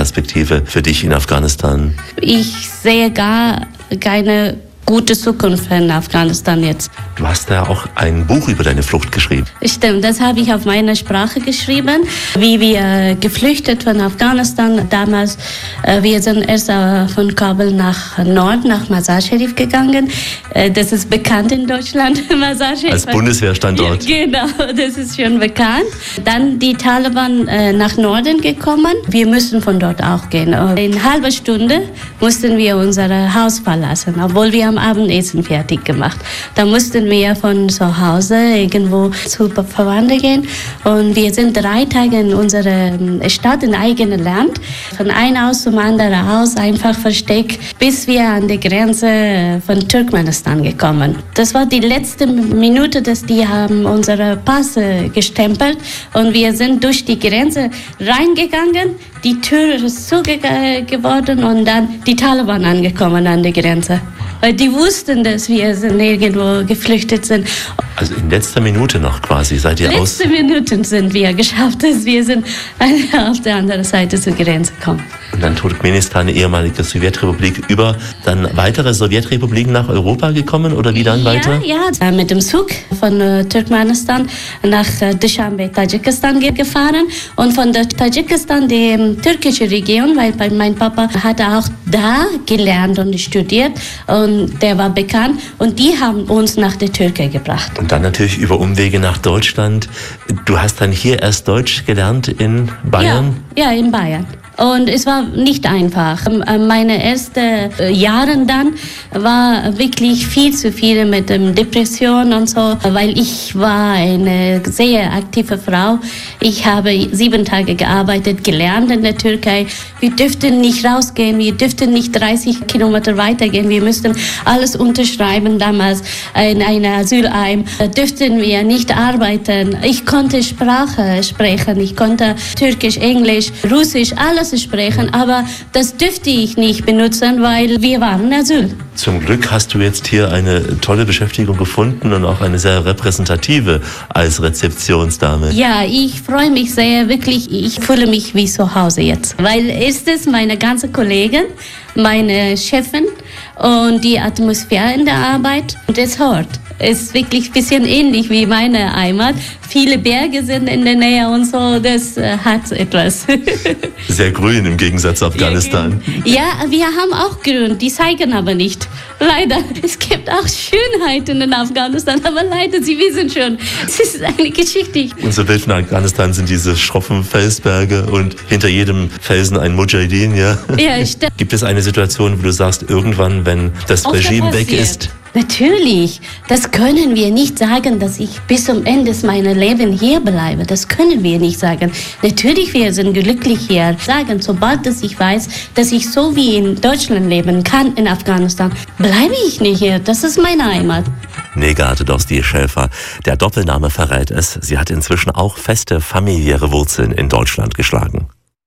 Perspektive für dich in Afghanistan? Ich sehe gar keine gute Zukunft in Afghanistan jetzt. Du hast ja auch ein Buch über deine Flucht geschrieben. Stimmt, das habe ich auf meiner Sprache geschrieben, wie wir geflüchtet von Afghanistan. Damals, wir sind erst von Kabul nach Norden, nach Mazar-Sharif gegangen. Das ist bekannt in Deutschland, Mazar-Sharif. Als Bundeswehrstandort. Ja, genau, das ist schon bekannt. Dann die Taliban nach Norden gekommen. Wir müssen von dort auch gehen. Und in einer halben Stunde mussten wir unser Haus verlassen, obwohl wir am Abendessen fertig gemacht. Da mussten wir von zu Hause irgendwo zu Verwandten gehen. Und wir sind 3 Tage in unserer Stadt, in eigenem Land, von einem Haus zum anderen Haus einfach versteckt, bis wir an die Grenze von Turkmenistan gekommen. Das war die letzte Minute, dass die haben unsere Pässe gestempelt und wir sind durch die Grenze reingegangen. Die Tür ist zugeworden und dann die Taliban angekommen an die Grenze. Weil die wussten, dass wir irgendwo geflüchtet sind. Also in letzter Minute noch quasi seid ihr aus? Letzte Minuten sind wir geschafft, dass wir sind auf der anderen Seite zur Grenze gekommen. Und dann Turkmenistan, eine ehemalige Sowjetrepublik, über dann weitere Sowjetrepubliken nach Europa gekommen oder wie dann weiter? Ja, mit dem Zug von Turkmenistan nach Dushanbe, Tadschikistan gefahren und von der Tadschikistan die türkische Region, weil mein Papa hat auch da gelernt und studiert und der war bekannt und die haben uns nach der Türkei gebracht. Und dann natürlich über Umwege nach Deutschland. Du hast dann hier erst Deutsch gelernt in Bayern? Ja, in Bayern. Und es war nicht einfach. Meine ersten Jahre dann war wirklich viel zu viel mit Depression und so, weil ich war eine sehr aktive Frau. Ich habe 7 Tage gearbeitet, gelernt in der Türkei. Wir dürften nicht rausgehen, wir dürften nicht 30 Kilometer weitergehen. Wir müssten alles unterschreiben damals in einem Asylheim. Da dürften wir nicht arbeiten. Ich konnte Sprache sprechen, ich konnte Türkisch, Englisch, Russisch, alles sprechen, aber das dürfte ich nicht benutzen, weil wir waren Asyl. Zum Glück hast du jetzt hier eine tolle Beschäftigung gefunden und auch eine sehr repräsentative als Rezeptionsdame. Ja, ich freue mich sehr, wirklich, ich fühle mich wie zu Hause jetzt, weil es meine ganzen Kollegen, meine Chefin und die Atmosphäre in der Arbeit und das Hort. Es ist wirklich ein bisschen ähnlich wie meine Heimat. Viele Berge sind in der Nähe und so, das hat etwas. Sehr grün im Gegensatz zu Afghanistan. Ja, wir haben auch grün, die zeigen aber nicht. Leider, es gibt auch Schönheiten in Afghanistan, aber leider, Sie wissen schon, es ist eine Geschichte. Unser Bild von Afghanistan sind diese schroffen Felsberge und hinter jedem Felsen ein Mujahideen, ja? Ja, stimmt. Gibt es eine Situation, wo du sagst, irgendwann, wenn das Regime weg ist? Natürlich, das können wir nicht sagen, dass ich bis zum Ende meines Lebens hier bleibe. Das können wir nicht sagen. Natürlich, wir sind glücklich hier. Sagen, sobald ich weiß, dass ich so wie in Deutschland leben kann, in Afghanistan, bleibe ich nicht hier. Das ist meine Heimat. Negar Dostoevsky-Schäfer. Der Doppelname verrät es. Sie hat inzwischen auch feste familiäre Wurzeln in Deutschland geschlagen.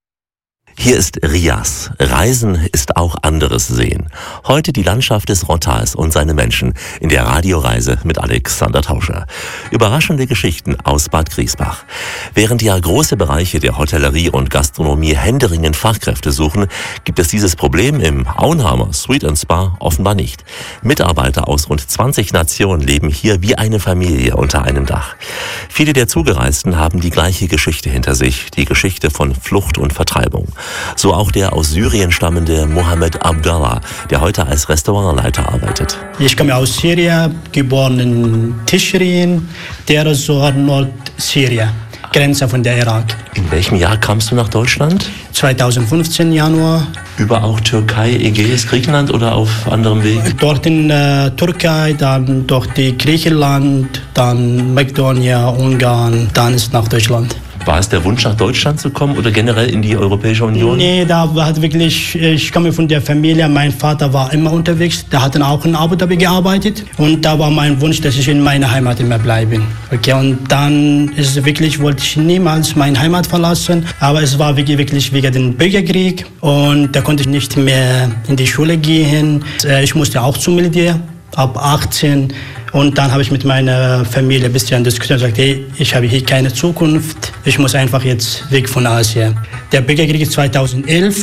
Hier ist Riaz. Reisen ist auch anderes Sehen. Heute die Landschaft des Rottals und seine Menschen in der Radioreise mit Alexander Tauscher. Überraschende Geschichten aus Bad Griesbach. Während ja große Bereiche der Hotellerie und Gastronomie händeringend Fachkräfte suchen, gibt es dieses Problem im Auenhamer Sweet & Spa offenbar nicht. Mitarbeiter aus rund 20 Nationen leben hier wie eine Familie unter einem Dach. Viele der Zugereisten haben die gleiche Geschichte hinter sich, die Geschichte von Flucht und Vertreibung. So auch der aus Syrien stammende Mohammed Abdallah, der heute als Restaurantleiter arbeitet. Ich komme aus Syrien, geboren in Tischrin, der ist so Nordsyrien, Grenze von der Irak. In welchem Jahr kamst du nach Deutschland? 2015 Januar. Über auch Türkei, Ägäis, Griechenland oder auf anderem Weg? Dort in Türkei, dann durch die Griechenland, dann Mazedonien, Ungarn, dann ist nach Deutschland. War es der Wunsch, nach Deutschland zu kommen oder generell in die Europäische Union? Nee, da war wirklich, ich komme von der Familie, mein Vater war immer unterwegs, der hat dann auch in Abu Dhabi gearbeitet und da war mein Wunsch, dass ich in meiner Heimat immer bleibe. Okay, und dann ist es wirklich, wollte ich niemals meine Heimat verlassen, aber es war wirklich wegen dem Bürgerkrieg und da konnte ich nicht mehr in die Schule gehen. Ich musste auch zum Militär, ab 18. Und dann habe ich mit meiner Familie ein bisschen diskutiert und gesagt, hey, ich habe hier keine Zukunft, ich muss einfach jetzt weg von Asien. Der Bürgerkrieg ist 2011.